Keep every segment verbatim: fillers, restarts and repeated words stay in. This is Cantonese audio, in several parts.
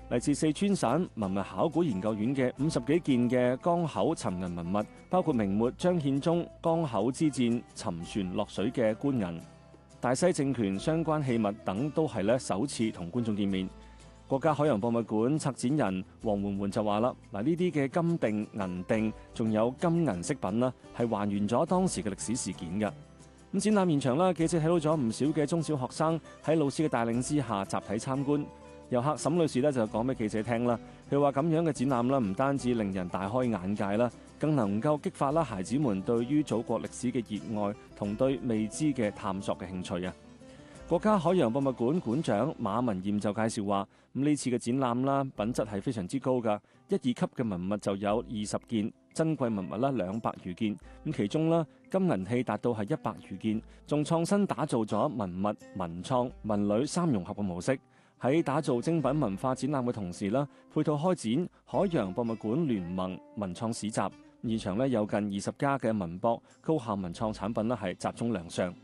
嚟自四川省文物考古研究院嘅五十幾件嘅江口沉銀文物，包括明末張獻忠江口之戰沉船落水嘅官銀、大西政權相關器物等，都係咧首次同觀眾見面。國家海洋博物館策展人黃媛媛就話啦：嗱，呢啲嘅金锭、銀锭，仲有金銀飾品啦，係還原咗當時嘅歷史事件㗎。咁展覽現場啦，記者睇到咗唔少嘅中小學生喺老師嘅帶領之下集體參觀。遊客沈女士咧就講俾記者聽啦，佢話咁樣嘅展覽啦，唔單止令人大開眼界啦，更能夠激發啦孩子們對於祖國歷史嘅熱愛同對未知嘅探索嘅興趣啊！國家海洋博物館館長馬文艷就介紹話：咁呢次嘅展覽啦，品質係非常之高噶，一二級嘅文物就有二十件，珍貴文物啦兩百餘件。咁其中啦，金銀器達到係一百餘件，仲創新打造咗文物、文創、文旅三融合嘅模式。喺打造精品文化展覽嘅同時啦，配套開展海洋博物館聯盟文創市集，現場咧有近二十家嘅文博高校文創產品啦係集中亮相。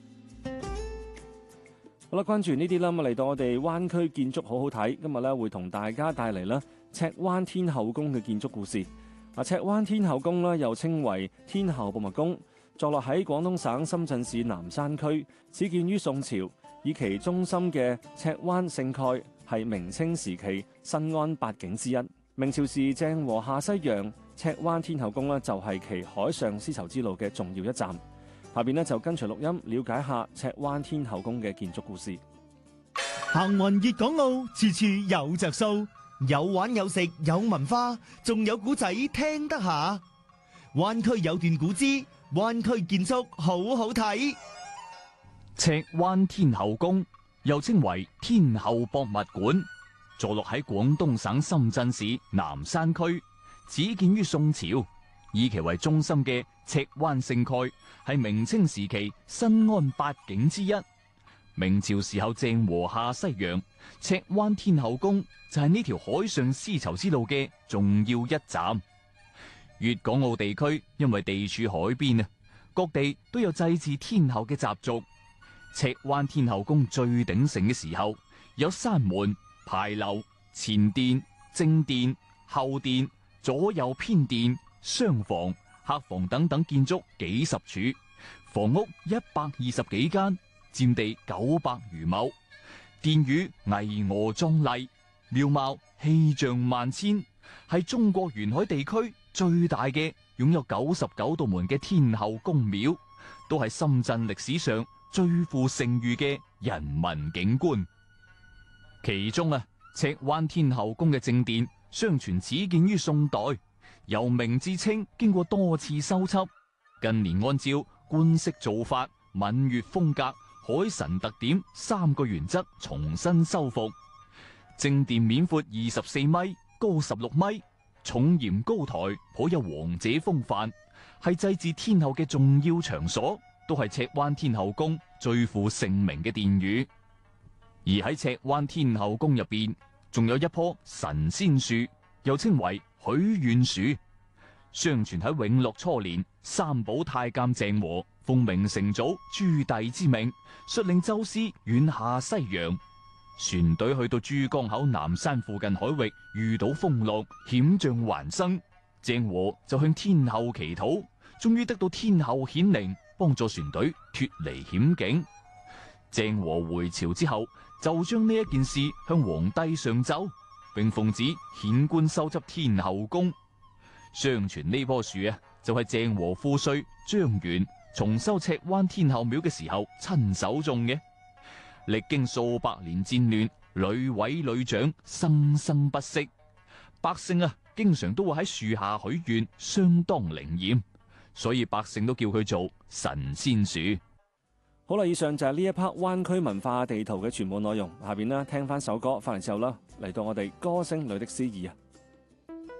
好啦，關注呢啲啦，咁嚟到我哋灣區建築好好睇，今日咧會同大家帶嚟啦赤灣天后宮嘅建築故事。啊，赤灣天后宮咧又稱為天后博物宮，坐落喺廣東省深圳市南山區，始建於宋朝，以其中心嘅赤灣勝蓋係明清時期新安八景之一。明朝時鄭和下西洋，赤灣天后宮咧就係其海上絲綢之路嘅重要一站。下邊呢就跟隨錄音了解下赤灣天后宮嘅建築故事。 行運粵港澳，處處有着數，有玩有食有文化，仲有古仔聽得下。灣區有段古之灣區建築好好睇。 赤灣天后宮又稱為天后博物館，坐落喺廣東省深圳市南山區，始建於宋朝。以其為中心嘅赤灣勝蓋係明清時期新安八景之一。明朝時候鄭和下西洋，赤灣天后宮就係呢條海上絲綢之路嘅重要一站。粵港澳地區因為地處海邊啊，各地都有祭祀天后嘅習俗。赤灣天后宮最鼎盛嘅時候，有山門、牌樓、前殿、正殿、後殿、左右偏殿、廂房、客房等等建築幾十處，房屋一百二十幾間，佔地九百餘畝，殿宇巍峨壯麗，廟貌氣象萬千，係中國沿海地區最大嘅擁有九十九道門嘅天后宮廟，都係深圳歷史上最富盛譽嘅人文景觀。其中啊，赤灣天后宮嘅正殿相傳始建於宋代，由明至清經過多次修葺，近年按照官式做法、閩粵風格、海神特點三個原則重新修復。正殿面闊二十四米，高十六米，重檐高台，頗有王者風範，係祭祀天后嘅重要場所，都係赤灣天后宮最負盛名嘅殿宇。而喺赤灣天后宮入邊，仲有一棵神仙樹，又稱為許願樹。相傳喺永樂初年，三寶太監鄭和奉明成祖朱棣之命，率領舟師遠下西洋。船隊去到珠江口南山附近海域，遇到風浪，險象環生。鄭和就向天后祈禱，終於得到天后顯靈，幫助船隊脫離險境。鄭和回朝之後，就將呢一件事向皇帝上奏，並奉旨遣官修葺天后宮。相傳呢棵樹啊，就係鄭和父帥張元重修赤灣天后廟嘅時候親手種嘅。歷經數百年戰亂，屢毀屢長，生生不息。百姓啊，經常都會喺樹下許願，相當靈驗，所以百姓都叫佢做神仙樹。 好啦，以上就係呢一 part 灣區文化地圖嘅全部內容。下邊呢，聽翻首歌，翻嚟之後啦，嚟到我哋歌聲裏的詩意啊！